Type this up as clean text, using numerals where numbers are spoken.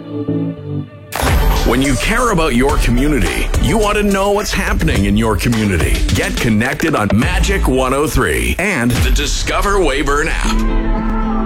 When you care about your community, you want to know what's happening in your community. Get connected on Magic 103 and the Discover Weyburn app.